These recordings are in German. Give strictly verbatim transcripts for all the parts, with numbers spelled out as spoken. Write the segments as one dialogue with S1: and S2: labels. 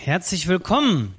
S1: Herzlich willkommen.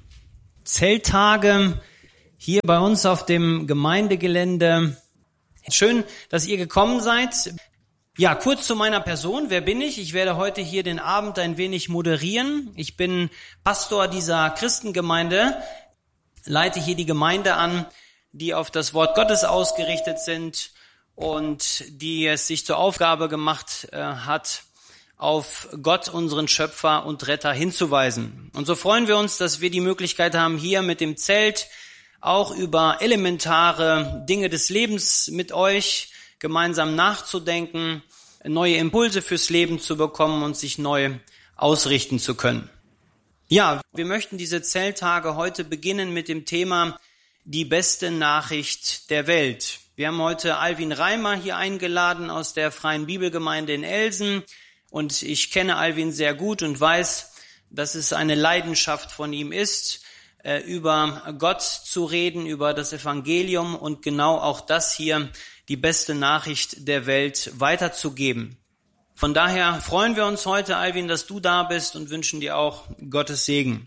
S1: Zelttage hier bei uns auf dem Gemeindegelände. Schön, dass ihr gekommen seid. Ja, kurz zu meiner Person. Wer bin ich? Ich werde heute hier den Abend ein wenig moderieren. Ich bin Pastor dieser Christengemeinde, leite hier die Gemeinde an, die auf das Wort Gottes ausgerichtet sind und die es sich zur Aufgabe gemacht äh, hat, auf Gott, unseren Schöpfer und Retter, hinzuweisen. Und so freuen wir uns, dass wir die Möglichkeit haben, hier mit dem Zelt auch über elementare Dinge des Lebens mit euch gemeinsam nachzudenken, neue Impulse fürs Leben zu bekommen und sich neu ausrichten zu können. Ja, wir möchten diese Zelttage heute beginnen mit dem Thema die beste Nachricht der Welt. Wir haben heute Alwin Reimer hier eingeladen aus der Freien Bibelgemeinde in Elsen. Und ich kenne Alwin sehr gut und weiß, dass es eine Leidenschaft von ihm ist, über Gott zu reden, über das Evangelium und genau auch das hier, die beste Nachricht der Welt, weiterzugeben. Von daher freuen wir uns heute, Alwin, dass du da bist und wünschen dir auch Gottes Segen.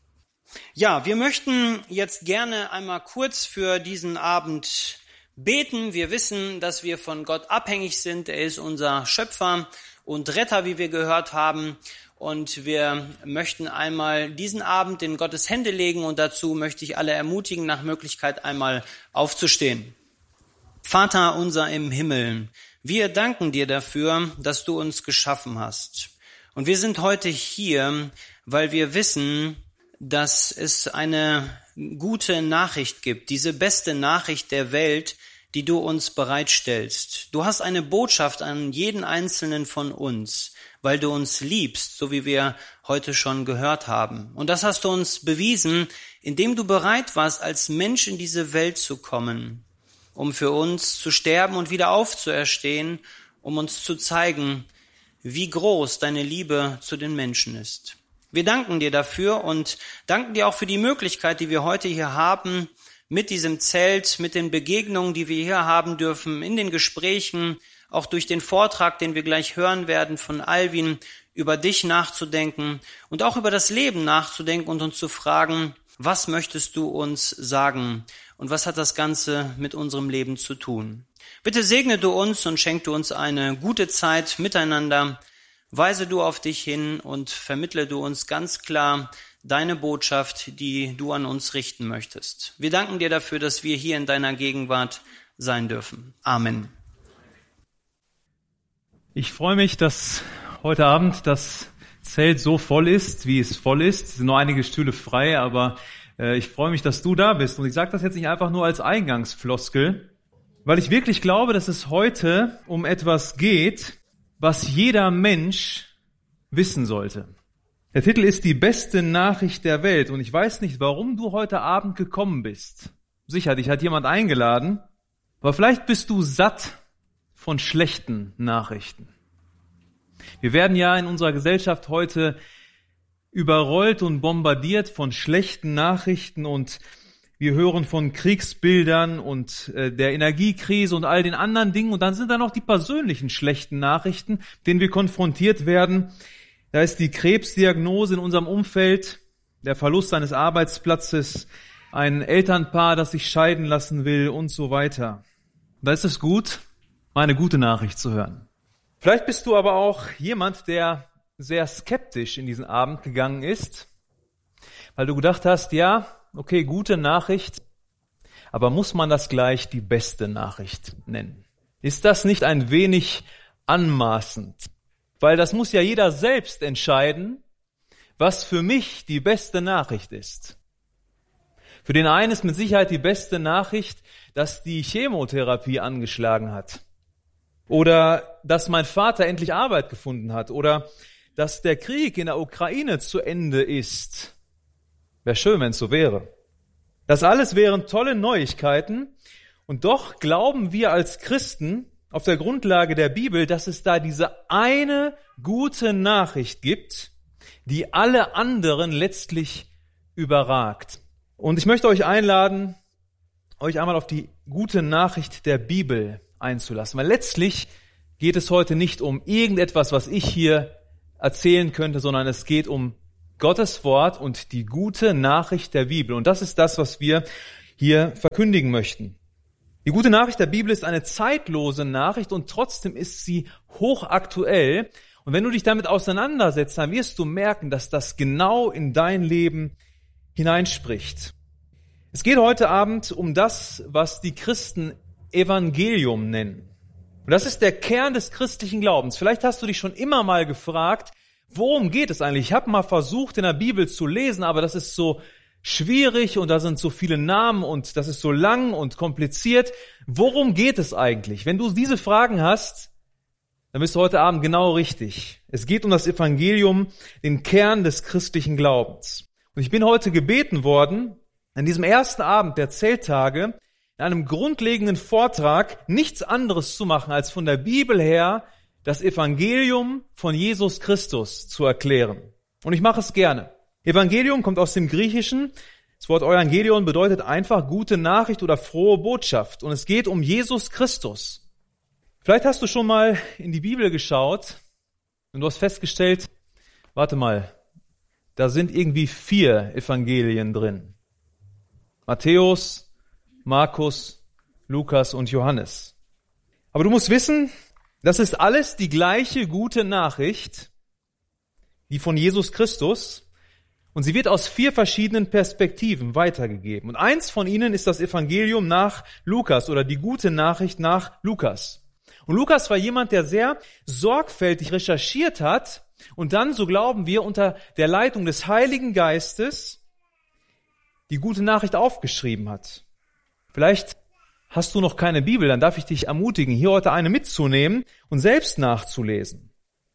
S1: Ja, wir möchten jetzt gerne einmal kurz für diesen Abend beten. Wir wissen, dass wir von Gott abhängig sind. Er ist unser Schöpfer und Retter, wie wir gehört haben. Und wir möchten einmal diesen Abend in Gottes Hände legen und dazu möchte ich alle ermutigen, nach Möglichkeit einmal aufzustehen. Vater unser im Himmel, wir danken dir dafür, dass du uns geschaffen hast. Und wir sind heute hier, weil wir wissen, dass es eine gute Nachricht gibt, diese beste Nachricht der Welt, die du uns bereitstellst. Du hast eine Botschaft an jeden Einzelnen von uns, weil du uns liebst, so wie wir heute schon gehört haben. Und das hast du uns bewiesen, indem du bereit warst, als Mensch in diese Welt zu kommen, um für uns zu sterben und wieder aufzuerstehen, um uns zu zeigen, wie groß deine Liebe zu den Menschen ist. Wir danken dir dafür und danken dir auch für die Möglichkeit, die wir heute hier haben, mit diesem Zelt, mit den Begegnungen, die wir hier haben dürfen, in den Gesprächen, auch durch den Vortrag, den wir gleich hören werden von Alwin, über dich nachzudenken und auch über das Leben nachzudenken und uns zu fragen, was möchtest du uns sagen und was hat das Ganze mit unserem Leben zu tun? Bitte segne du uns und schenk du uns eine gute Zeit miteinander. Weise du auf dich hin und vermittle du uns ganz klar deine Botschaft, die du an uns richten möchtest. Wir danken dir dafür, dass wir hier in deiner Gegenwart sein dürfen. Amen.
S2: Ich freue mich, dass heute Abend das Zelt so voll ist, wie es voll ist. Es sind nur einige Stühle frei, aber äh, ich freue mich, dass du da bist. Und ich sage das jetzt nicht einfach nur als Eingangsfloskel, weil ich wirklich glaube, dass es heute um etwas geht, was jeder Mensch wissen sollte. Der Titel ist die beste Nachricht der Welt und ich weiß nicht, warum du heute Abend gekommen bist. Sicher, dich hat jemand eingeladen, aber vielleicht bist du satt von schlechten Nachrichten. Wir werden ja in unserer Gesellschaft heute überrollt und bombardiert von schlechten Nachrichten und wir hören von Kriegsbildern und äh, der Energiekrise und all den anderen Dingen. Und dann sind da noch die persönlichen schlechten Nachrichten, denen wir konfrontiert werden. Da ist die Krebsdiagnose in unserem Umfeld, der Verlust eines Arbeitsplatzes, ein Elternpaar, das sich scheiden lassen will und so weiter. Da ist es gut, mal eine gute Nachricht zu hören. Vielleicht bist du aber auch jemand, der sehr skeptisch in diesen Abend gegangen ist, weil du gedacht hast, ja, okay, gute Nachricht, aber muss man das gleich die beste Nachricht nennen? Ist das nicht ein wenig anmaßend? Weil das muss ja jeder selbst entscheiden, was für mich die beste Nachricht ist. Für den einen ist mit Sicherheit die beste Nachricht, dass die Chemotherapie angeschlagen hat. Oder dass mein Vater endlich Arbeit gefunden hat. Oder dass der Krieg in der Ukraine zu Ende ist. Wäre schön, wenn es so wäre. Das alles wären tolle Neuigkeiten. Und doch glauben wir als Christen auf der Grundlage der Bibel, dass es da diese eine gute Nachricht gibt, die alle anderen letztlich überragt. Und ich möchte euch einladen, euch einmal auf die gute Nachricht der Bibel einzulassen. Weil letztlich geht es heute nicht um irgendetwas, was ich hier erzählen könnte, sondern es geht um Gottes Wort und die gute Nachricht der Bibel. Und das ist das, was wir hier verkündigen möchten. Die gute Nachricht der Bibel ist eine zeitlose Nachricht und trotzdem ist sie hochaktuell. Und wenn du dich damit auseinandersetzt, dann wirst du merken, dass das genau in dein Leben hineinspricht. Es geht heute Abend um das, was die Christen Evangelium nennen. Und das ist der Kern des christlichen Glaubens. Vielleicht hast du dich schon immer mal gefragt, worum geht es eigentlich? Ich habe mal versucht, in der Bibel zu lesen, aber das ist so schwierig und da sind so viele Namen und das ist so lang und kompliziert. Worum geht es eigentlich? Wenn du diese Fragen hast, dann bist du heute Abend genau richtig. Es geht um das Evangelium, den Kern des christlichen Glaubens. Und ich bin heute gebeten worden, an diesem ersten Abend der Zelttage in einem grundlegenden Vortrag nichts anderes zu machen, als von der Bibel her das Evangelium von Jesus Christus zu erklären. Und ich mache es gerne. Evangelium kommt aus dem Griechischen. Das Wort Evangelion bedeutet einfach gute Nachricht oder frohe Botschaft. Und es geht um Jesus Christus. Vielleicht hast du schon mal in die Bibel geschaut und du hast festgestellt, warte mal, da sind irgendwie vier Evangelien drin. Matthäus, Markus, Lukas und Johannes. Aber du musst wissen, das ist alles die gleiche gute Nachricht, die von Jesus Christus. Und sie wird aus vier verschiedenen Perspektiven weitergegeben. Und eins von ihnen ist das Evangelium nach Lukas oder die gute Nachricht nach Lukas. Und Lukas war jemand, der sehr sorgfältig recherchiert hat und dann, so glauben wir, unter der Leitung des Heiligen Geistes die gute Nachricht aufgeschrieben hat. Vielleicht hast du noch keine Bibel, dann darf ich dich ermutigen, hier heute eine mitzunehmen und selbst nachzulesen.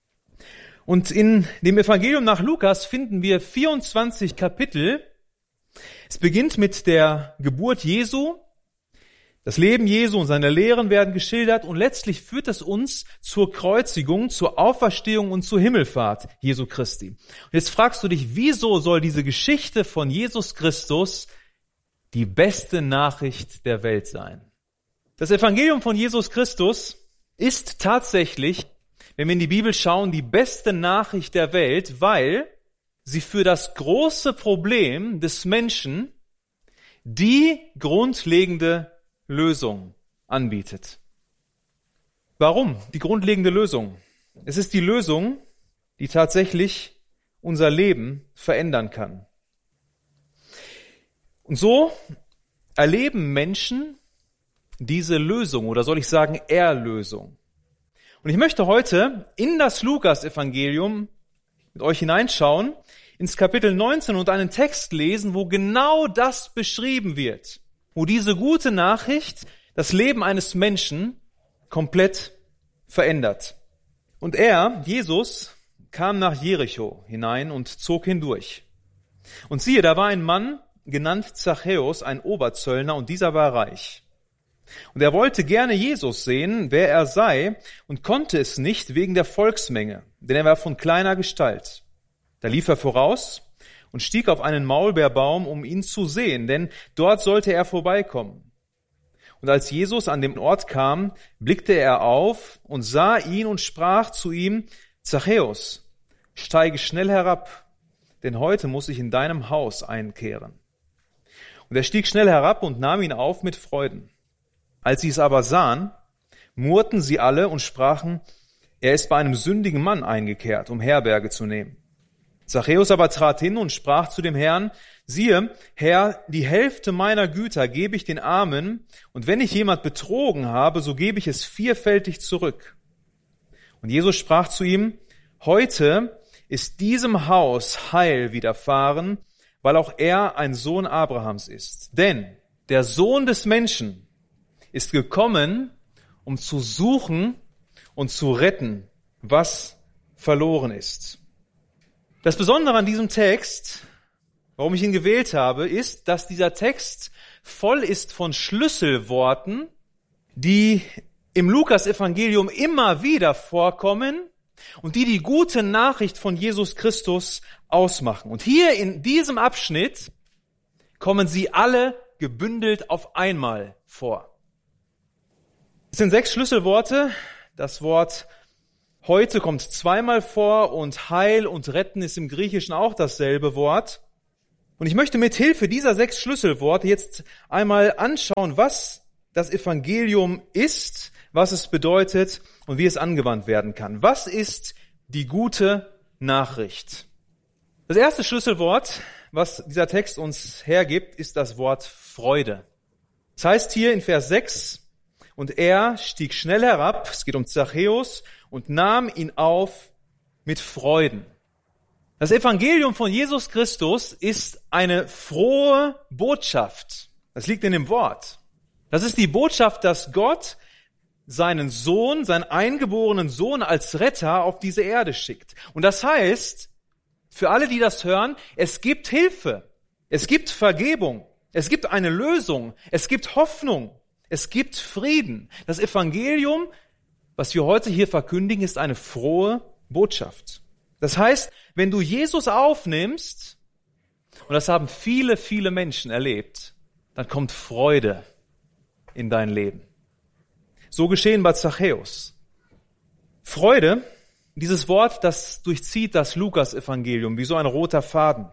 S2: Und in dem Evangelium nach Lukas finden wir vierundzwanzig Kapitel. Es beginnt mit der Geburt Jesu. Das Leben Jesu und seine Lehren werden geschildert und letztlich führt es uns zur Kreuzigung, zur Auferstehung und zur Himmelfahrt Jesu Christi. Und jetzt fragst du dich, wieso soll diese Geschichte von Jesus Christus die beste Nachricht der Welt sein? Das Evangelium von Jesus Christus ist tatsächlich, wenn wir in die Bibel schauen, die beste Nachricht der Welt, weil sie für das große Problem des Menschen die grundlegende Lösung anbietet. Warum? Die grundlegende Lösung. Es ist die Lösung, die tatsächlich unser Leben verändern kann. Und so erleben Menschen diese Lösung, oder soll ich sagen Erlösung. Und ich möchte heute in das Lukas-Evangelium mit euch hineinschauen, ins Kapitel neunzehn und einen Text lesen, wo genau das beschrieben wird, wo diese gute Nachricht das Leben eines Menschen komplett verändert. Und er, Jesus, kam nach Jericho hinein und zog hindurch. Und siehe, da war ein Mann, genannt Zachäus, ein Oberzöllner, und dieser war reich. Und er wollte gerne Jesus sehen, wer er sei, und konnte es nicht wegen der Volksmenge, denn er war von kleiner Gestalt. Da lief er voraus und stieg auf einen Maulbeerbaum, um ihn zu sehen, denn dort sollte er vorbeikommen. Und als Jesus an den Ort kam, blickte er auf und sah ihn und sprach zu ihm: Zachäus, steige schnell herab, denn heute muss ich in deinem Haus einkehren. Und er stieg schnell herab und nahm ihn auf mit Freuden. Als sie es aber sahen, murrten sie alle und sprachen: Er ist bei einem sündigen Mann eingekehrt, um Herberge zu nehmen. Zachäus aber trat hin und sprach zu dem Herrn: Siehe, Herr, die Hälfte meiner Güter gebe ich den Armen, und wenn ich jemand betrogen habe, so gebe ich es vierfältig zurück. Und Jesus sprach zu ihm: Heute ist diesem Haus Heil widerfahren, weil auch er ein Sohn Abrahams ist. Denn der Sohn des Menschen ist gekommen, um zu suchen und zu retten, was verloren ist. Das Besondere an diesem Text, warum ich ihn gewählt habe, ist, dass dieser Text voll ist von Schlüsselworten, die im Lukas-Evangelium immer wieder vorkommen und die die gute Nachricht von Jesus Christus ausmachen. Und hier in diesem Abschnitt kommen sie alle gebündelt auf einmal vor. Es sind sechs Schlüsselworte. Das Wort heute kommt zweimal vor und Heil und Retten ist im Griechischen auch dasselbe Wort. Und ich möchte mit Hilfe dieser sechs Schlüsselworte jetzt einmal anschauen, was das Evangelium ist, was es bedeutet und wie es angewandt werden kann. Was ist die gute Nachricht? Das erste Schlüsselwort, was dieser Text uns hergibt, ist das Wort Freude. Das heißt hier in Vers sechs, und er stieg schnell herab, es geht um Zachäus, und nahm ihn auf mit Freuden. Das Evangelium von Jesus Christus ist eine frohe Botschaft. Das liegt in dem Wort. Das ist die Botschaft, dass Gott seinen Sohn, seinen eingeborenen Sohn als Retter auf diese Erde schickt. Und das heißt, für alle, die das hören, es gibt Hilfe, es gibt Vergebung, es gibt eine Lösung, es gibt Hoffnung, es gibt Frieden. Das Evangelium, was wir heute hier verkündigen, ist eine frohe Botschaft. Das heißt, wenn du Jesus aufnimmst, und das haben viele, viele Menschen erlebt, dann kommt Freude in dein Leben. So geschehen bei Zachäus. Freude, dieses Wort, das durchzieht das Lukas-Evangelium wie so ein roter Faden.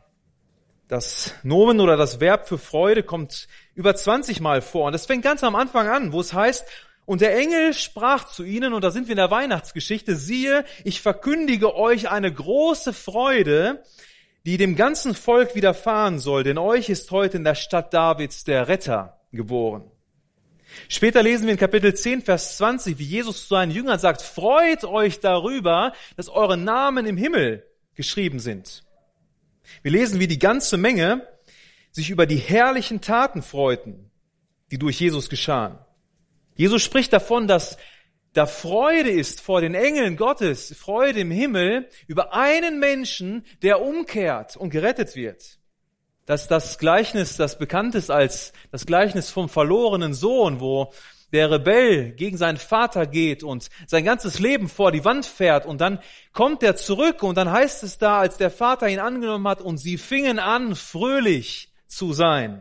S2: Das Nomen oder das Verb für Freude kommt über zwanzig Mal vor. Und das fängt ganz am Anfang an, wo es heißt, und der Engel sprach zu ihnen, und da sind wir in der Weihnachtsgeschichte, siehe, ich verkündige euch eine große Freude, die dem ganzen Volk widerfahren soll, denn euch ist heute in der Stadt Davids der Retter geboren. Später lesen wir in Kapitel zehn, Vers zwanzig, wie Jesus zu seinen Jüngern sagt, freut euch darüber, dass eure Namen im Himmel geschrieben sind. Wir lesen, wie die ganze Menge sich über die herrlichen Taten freuten, die durch Jesus geschahen. Jesus spricht davon, dass da Freude ist vor den Engeln Gottes, Freude im Himmel über einen Menschen, der umkehrt und gerettet wird. Dass das Gleichnis, das bekannt ist als das Gleichnis vom verlorenen Sohn, wo der Rebell gegen seinen Vater geht und sein ganzes Leben vor die Wand fährt und dann kommt er zurück und dann heißt es da, als der Vater ihn angenommen hat und sie fingen an, fröhlich zu sein.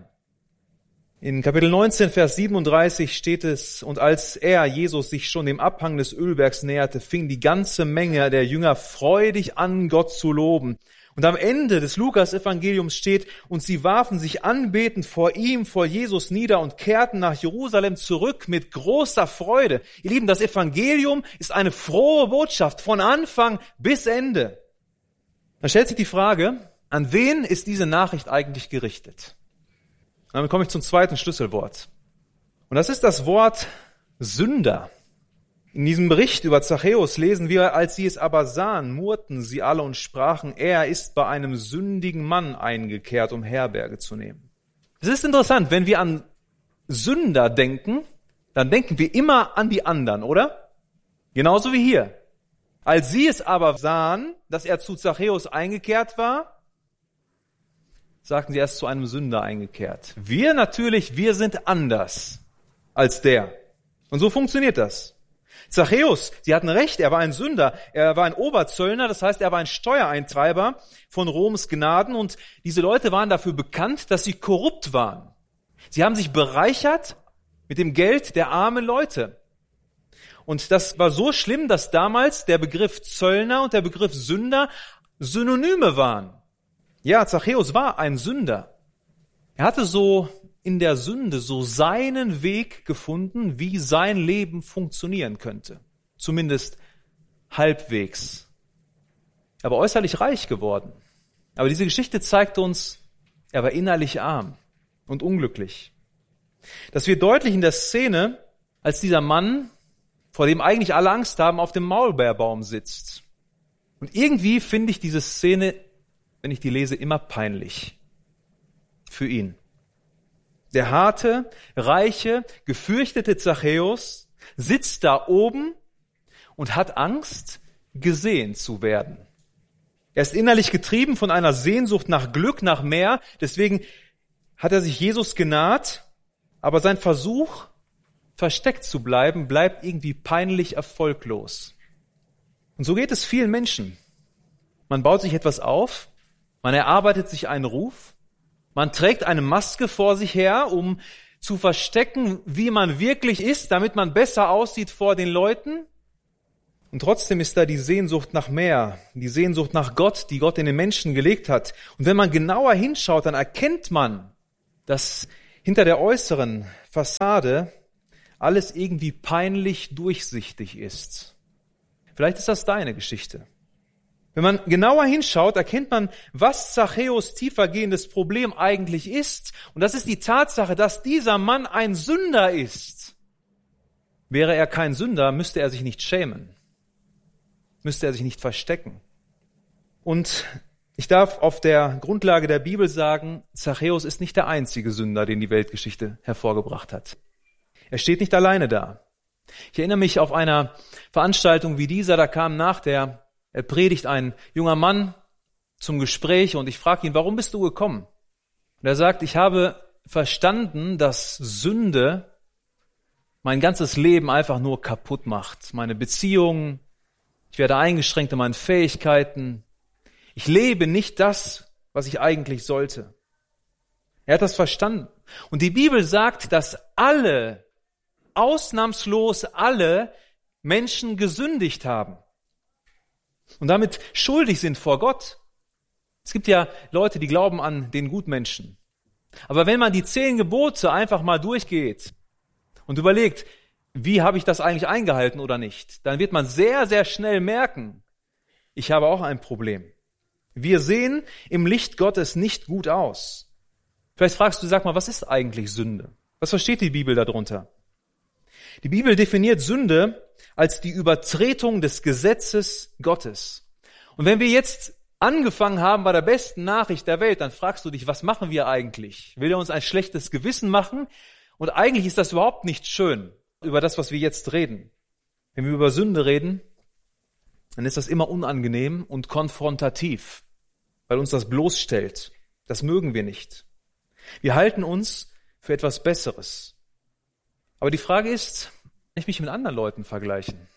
S2: In Kapitel neunzehn, Vers siebenunddreißig steht es, und als er, Jesus, sich schon dem Abhang des Ölbergs näherte, fing die ganze Menge der Jünger freudig an, Gott zu loben. Und am Ende des Lukas-Evangeliums steht, und sie warfen sich anbetend vor ihm, vor Jesus nieder und kehrten nach Jerusalem zurück mit großer Freude. Ihr Lieben, das Evangelium ist eine frohe Botschaft von Anfang bis Ende. Dann stellt sich die Frage, an wen ist diese Nachricht eigentlich gerichtet? Und damit komme ich zum zweiten Schlüsselwort. Und das ist das Wort Sünder. In diesem Bericht über Zachäus lesen wir, als sie es aber sahen, murrten sie alle und sprachen, er ist bei einem sündigen Mann eingekehrt, um Herberge zu nehmen. Es ist interessant, wenn wir an Sünder denken, dann denken wir immer an die anderen, oder? Genauso wie hier. Als sie es aber sahen, dass er zu Zachäus eingekehrt war, sagten sie, er ist zu einem Sünder eingekehrt. Wir natürlich, wir sind anders als der. Und so funktioniert das. Zachäus, sie hatten recht, er war ein Sünder, er war ein Oberzöllner, das heißt, er war ein Steuereintreiber von Roms Gnaden und diese Leute waren dafür bekannt, dass sie korrupt waren. Sie haben sich bereichert mit dem Geld der armen Leute. Und das war so schlimm, dass damals der Begriff Zöllner und der Begriff Sünder Synonyme waren. Ja, Zachäus war ein Sünder. Er hatte so in der Sünde so seinen Weg gefunden, wie sein Leben funktionieren könnte. Zumindest halbwegs. Er war äußerlich reich geworden. Aber diese Geschichte zeigt uns, er war innerlich arm und unglücklich. Das wird deutlich in der Szene, als dieser Mann, vor dem eigentlich alle Angst haben, auf dem Maulbeerbaum sitzt. Und irgendwie finde ich diese Szene, wenn ich die lese, immer peinlich für ihn. Der harte, reiche, gefürchtete Zachäus sitzt da oben und hat Angst, gesehen zu werden. Er ist innerlich getrieben von einer Sehnsucht nach Glück, nach mehr. Deswegen hat er sich Jesus genaht, aber sein Versuch, versteckt zu bleiben, bleibt irgendwie peinlich erfolglos. Und so geht es vielen Menschen. Man baut sich etwas auf, man erarbeitet sich einen Ruf, man trägt eine Maske vor sich her, um zu verstecken, wie man wirklich ist, damit man besser aussieht vor den Leuten. Und trotzdem ist da die Sehnsucht nach mehr, die Sehnsucht nach Gott, die Gott in den Menschen gelegt hat. Und wenn man genauer hinschaut, dann erkennt man, dass hinter der äußeren Fassade alles irgendwie peinlich durchsichtig ist. Vielleicht ist das deine Geschichte. Wenn man genauer hinschaut, erkennt man, was Zachäus tiefergehendes Problem eigentlich ist. Und das ist die Tatsache, dass dieser Mann ein Sünder ist. Wäre er kein Sünder, müsste er sich nicht schämen. Müsste er sich nicht verstecken. Und ich darf auf der Grundlage der Bibel sagen, Zachäus ist nicht der einzige Sünder, den die Weltgeschichte hervorgebracht hat. Er steht nicht alleine da. Ich erinnere mich auf einer Veranstaltung wie dieser, da kam nach der Predigt ein junger Mann zum Gespräch und ich frage ihn, warum bist du gekommen? Und er sagt, ich habe verstanden, dass Sünde mein ganzes Leben einfach nur kaputt macht. Meine Beziehungen, ich werde eingeschränkt in meinen Fähigkeiten. Ich lebe nicht das, was ich eigentlich sollte. Er hat das verstanden. Und die Bibel sagt, dass alle, ausnahmslos alle Menschen gesündigt haben und damit schuldig sind vor Gott. Es gibt ja Leute, die glauben an den Gutmenschen. Aber wenn man die zehn Gebote einfach mal durchgeht und überlegt, wie habe ich das eigentlich eingehalten oder nicht, dann wird man sehr, sehr schnell merken, ich habe auch ein Problem. Wir sehen im Licht Gottes nicht gut aus. Vielleicht fragst du, sag mal, was ist eigentlich Sünde? Was versteht die Bibel darunter? Die Bibel definiert Sünde als die Übertretung des Gesetzes Gottes. Und wenn wir jetzt angefangen haben bei der besten Nachricht der Welt, dann fragst du dich, was machen wir eigentlich? Will er uns ein schlechtes Gewissen machen? Und eigentlich ist das überhaupt nicht schön, über das, was wir jetzt reden. Wenn wir über Sünde reden, dann ist das immer unangenehm und konfrontativ, weil uns das bloßstellt. Das mögen wir nicht. Wir halten uns für etwas Besseres. Aber die Frage ist, kann ich mich mit anderen Leuten vergleichen,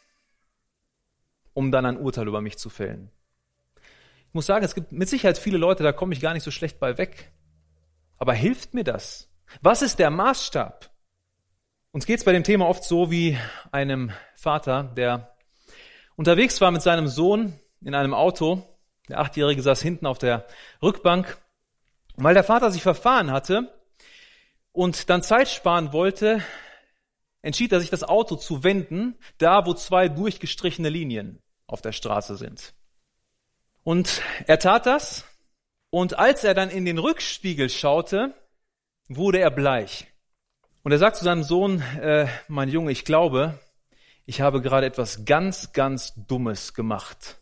S2: um dann ein Urteil über mich zu fällen? Ich muss sagen, es gibt mit Sicherheit viele Leute, da komme ich gar nicht so schlecht bei weg. Aber hilft mir das? Was ist der Maßstab? Uns geht es bei dem Thema oft so wie einem Vater, der unterwegs war mit seinem Sohn in einem Auto. Der Achtjährige saß hinten auf der Rückbank. Und weil der Vater sich verfahren hatte und dann Zeit sparen wollte, entschied er sich, das Auto zu wenden, da wo zwei durchgestrichene Linien auf der Straße sind. Und er tat das, und als er dann in den Rückspiegel schaute, wurde er bleich. Und er sagt zu seinem Sohn, äh, mein Junge, ich glaube, ich habe gerade etwas ganz, ganz Dummes gemacht.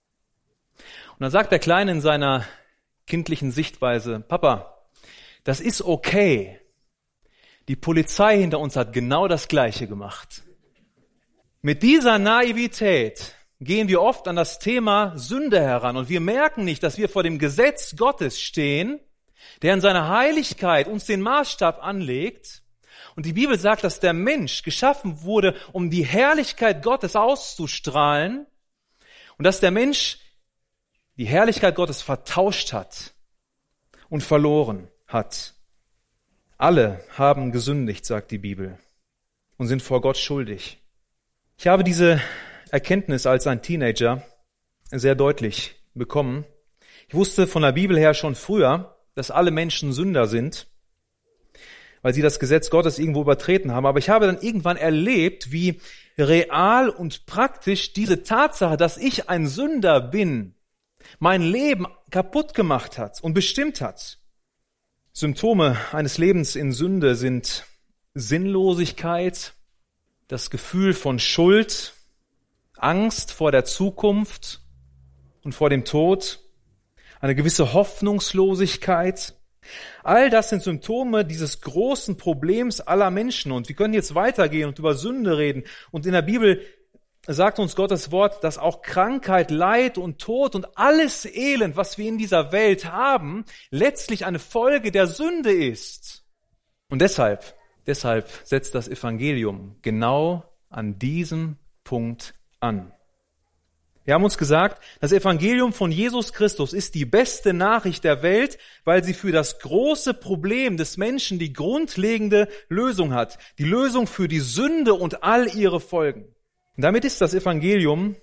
S2: Und dann sagt der Kleine in seiner kindlichen Sichtweise, Papa, das ist okay. Die Polizei hinter uns hat genau das Gleiche gemacht. Mit dieser Naivität gehen wir oft an das Thema Sünde heran und wir merken nicht, dass wir vor dem Gesetz Gottes stehen, der in seiner Heiligkeit uns den Maßstab anlegt. Und die Bibel sagt, dass der Mensch geschaffen wurde, um die Herrlichkeit Gottes auszustrahlen und dass der Mensch die Herrlichkeit Gottes vertauscht hat und verloren hat. Alle haben gesündigt, sagt die Bibel, und sind vor Gott schuldig. Ich habe diese Erkenntnis als ein Teenager sehr deutlich bekommen. Ich wusste von der Bibel her schon früher, dass alle Menschen Sünder sind, weil sie das Gesetz Gottes irgendwo übertreten haben. Aber ich habe dann irgendwann erlebt, wie real und praktisch diese Tatsache, dass ich ein Sünder bin, mein Leben kaputt gemacht hat und bestimmt hat. Symptome eines Lebens in Sünde sind Sinnlosigkeit, das Gefühl von Schuld, Angst vor der Zukunft und vor dem Tod, eine gewisse Hoffnungslosigkeit. All das sind Symptome dieses großen Problems aller Menschen. Und wir können jetzt weitergehen und über Sünde reden. Und in der Bibel sagt uns Gottes Wort, dass auch Krankheit, Leid und Tod und alles Elend, was wir in dieser Welt haben, letztlich eine Folge der Sünde ist. Und deshalb, deshalb setzt das Evangelium genau an diesem Punkt an. Wir haben uns gesagt, das Evangelium von Jesus Christus ist die beste Nachricht der Welt, weil sie für das große Problem des Menschen die grundlegende Lösung hat. Die Lösung für die Sünde und all ihre Folgen. Und damit ist das Evangelium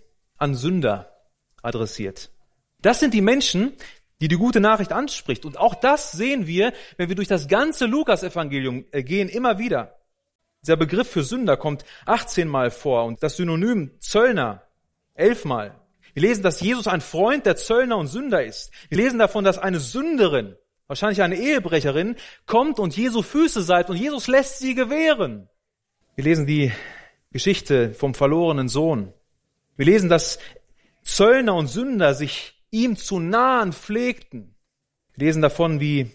S2: an Sünder adressiert. Das sind die Menschen, die die gute Nachricht anspricht. Und auch das sehen wir, wenn wir durch das ganze Lukas-Evangelium gehen, immer wieder. Dieser Begriff für Sünder kommt achtzehn Mal vor und das Synonym Zöllner elf Mal. Wir lesen, dass Jesus ein Freund der Zöllner und Sünder ist. Wir lesen davon, dass eine Sünderin, wahrscheinlich eine Ehebrecherin, kommt und Jesu Füße salbt und Jesus lässt sie gewähren. Wir lesen die Geschichte vom verlorenen Sohn. Wir lesen, dass Zöllner und Sünder sich ihm zu nahen pflegten. Wir lesen davon, wie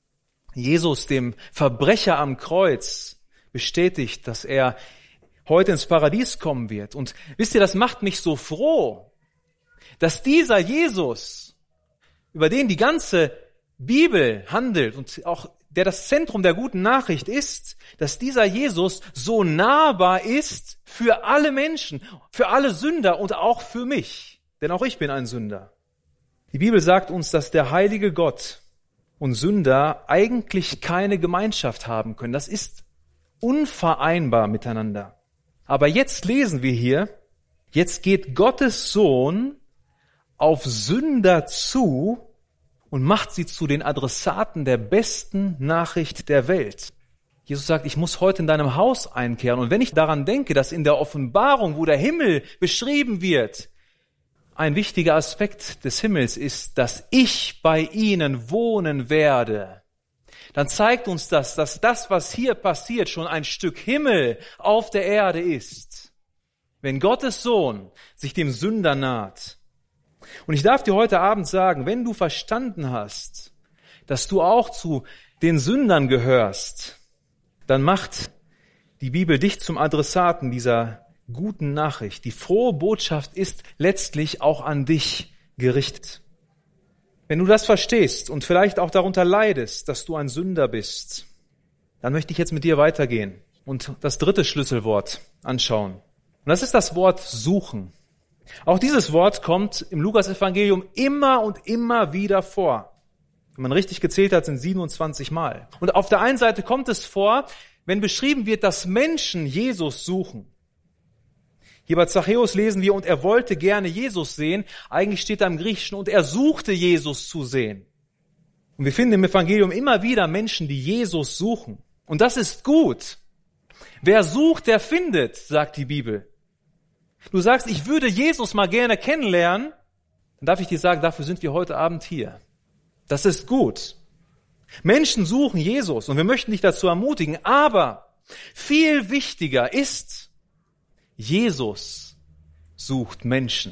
S2: Jesus dem Verbrecher am Kreuz bestätigt, dass er heute ins Paradies kommen wird. Und wisst ihr, das macht mich so froh, dass dieser Jesus, über den die ganze Bibel handelt und auch der das Zentrum der guten Nachricht ist, dass dieser Jesus so nahbar ist für alle Menschen, für alle Sünder und auch für mich. Denn auch ich bin ein Sünder. Die Bibel sagt uns, dass der heilige Gott und Sünder eigentlich keine Gemeinschaft haben können. Das ist unvereinbar miteinander. Aber jetzt lesen wir hier, jetzt geht Gottes Sohn auf Sünder zu und macht sie zu den Adressaten der besten Nachricht der Welt. Jesus sagt, ich muss heute in deinem Haus einkehren. Und wenn ich daran denke, dass in der Offenbarung, wo der Himmel beschrieben wird, ein wichtiger Aspekt des Himmels ist, dass ich bei ihnen wohnen werde, dann zeigt uns das, dass das, was hier passiert, schon ein Stück Himmel auf der Erde ist. Wenn Gottes Sohn sich dem Sünder naht. Und ich darf dir heute Abend sagen, wenn du verstanden hast, dass du auch zu den Sündern gehörst, dann macht die Bibel dich zum Adressaten dieser guten Nachricht. Die frohe Botschaft ist letztlich auch an dich gerichtet. Wenn du das verstehst und vielleicht auch darunter leidest, dass du ein Sünder bist, dann möchte ich jetzt mit dir weitergehen und das dritte Schlüsselwort anschauen. Und das ist das Wort suchen. Auch dieses Wort kommt im Lukas-Evangelium immer und immer wieder vor. Wenn man richtig gezählt hat, sind siebenundzwanzig Mal. Und auf der einen Seite kommt es vor, wenn beschrieben wird, dass Menschen Jesus suchen. Hier bei Zachäus lesen wir, und er wollte gerne Jesus sehen. Eigentlich steht da im Griechischen, und er suchte Jesus zu sehen. Und wir finden im Evangelium immer wieder Menschen, die Jesus suchen. Und das ist gut. Wer sucht, der findet, sagt die Bibel. Du sagst, ich würde Jesus mal gerne kennenlernen, dann darf ich dir sagen, dafür sind wir heute Abend hier. Das ist gut. Menschen suchen Jesus und wir möchten dich dazu ermutigen, aber viel wichtiger ist, Jesus sucht Menschen.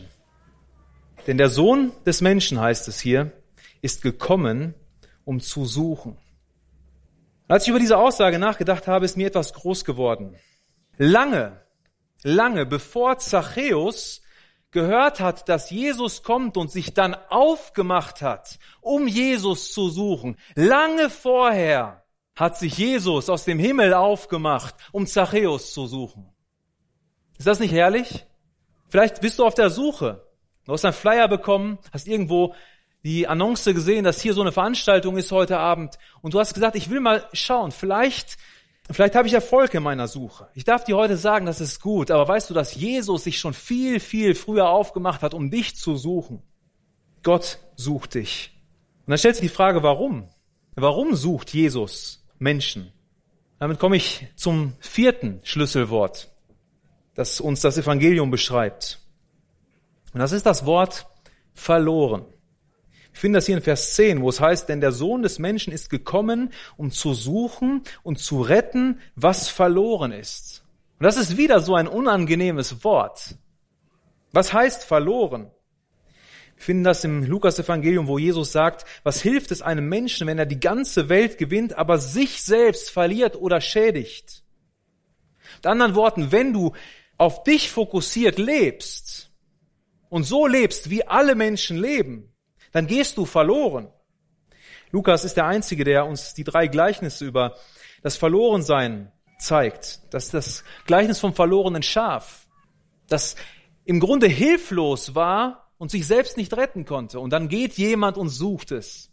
S2: Denn der Sohn des Menschen, heißt es hier, ist gekommen, um zu suchen. Als ich über diese Aussage nachgedacht habe, ist mir etwas groß geworden. Lange, lange bevor Zachäus gehört hat, dass Jesus kommt und sich dann aufgemacht hat, um Jesus zu suchen, lange vorher hat sich Jesus aus dem Himmel aufgemacht, um Zachäus zu suchen. Ist das nicht herrlich? Vielleicht bist du auf der Suche. Du hast einen Flyer bekommen, hast irgendwo die Annonce gesehen, dass hier so eine Veranstaltung ist heute Abend und du hast gesagt, ich will mal schauen, vielleicht Vielleicht habe ich Erfolg in meiner Suche. Ich darf dir heute sagen, das ist gut, aber weißt du, dass Jesus sich schon viel, viel früher aufgemacht hat, um dich zu suchen? Gott sucht dich. Und dann stellt sich die Frage, warum? Warum sucht Jesus Menschen? Damit komme ich zum vierten Schlüsselwort, das uns das Evangelium beschreibt. Und das ist das Wort verloren. Wir finden das hier in Vers zehn, wo es heißt, denn der Sohn des Menschen ist gekommen, um zu suchen und zu retten, was verloren ist. Und das ist wieder so ein unangenehmes Wort. Was heißt verloren? Wir finden das im Lukas-Evangelium, wo Jesus sagt, was hilft es einem Menschen, wenn er die ganze Welt gewinnt, aber sich selbst verliert oder schädigt? Mit anderen Worten, wenn du auf dich fokussiert lebst und so lebst, wie alle Menschen leben, dann gehst du verloren. Lukas ist der Einzige, der uns die drei Gleichnisse über das Verlorensein zeigt. Das ist das Gleichnis vom verlorenen Schaf, das im Grunde hilflos war und sich selbst nicht retten konnte. Und dann geht jemand und sucht es.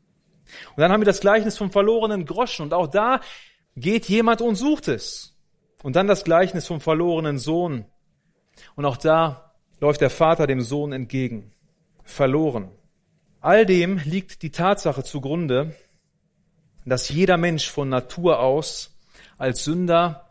S2: Und dann haben wir das Gleichnis vom verlorenen Groschen. Und auch da geht jemand und sucht es. Und dann das Gleichnis vom verlorenen Sohn. Und auch da läuft der Vater dem Sohn entgegen, verloren. All dem liegt die Tatsache zugrunde, dass jeder Mensch von Natur aus als Sünder